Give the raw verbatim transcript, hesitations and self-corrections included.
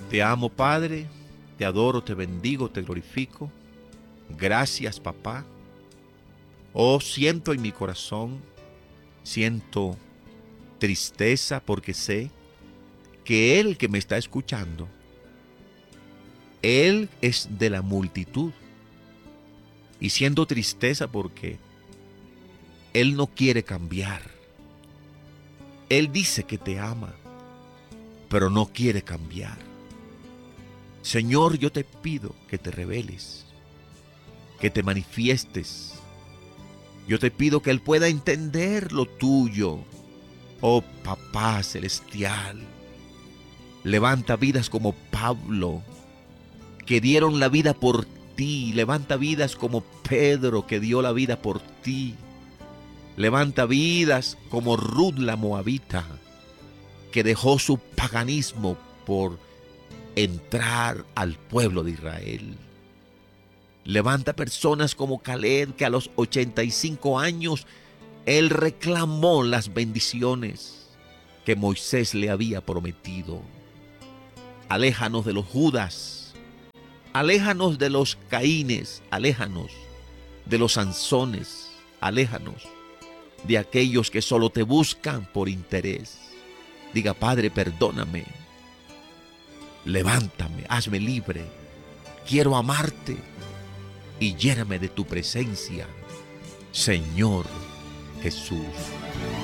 Te amo, Padre, te adoro, te bendigo, te glorifico. Gracias, papá. Oh, siento en mi corazón, siento tristeza porque sé que Él que me está escuchando, Él es de la multitud. Y siento tristeza porque Él no quiere cambiar. Él dice que te ama, pero no quiere cambiar. Señor, yo te pido que te reveles, que te manifiestes. Yo te pido que Él pueda entender lo tuyo. Oh Papá Celestial, levanta vidas como Pablo, que dieron la vida por ti. Levanta vidas como Pedro, que dio la vida por ti. Levanta vidas como Ruth la Moabita, que dejó su paganismo por entrar al pueblo de Israel. Levanta personas como Caleb, que a los ochenta y cinco años él reclamó las bendiciones que Moisés le había prometido. Aléjanos de los Judas, aléjanos de los Caínes, aléjanos de los Sansones, aléjanos de aquellos que solo te buscan por interés. Diga: Padre, perdóname, levántame, hazme libre, quiero amarte y lléname de tu presencia, Señor Jesús.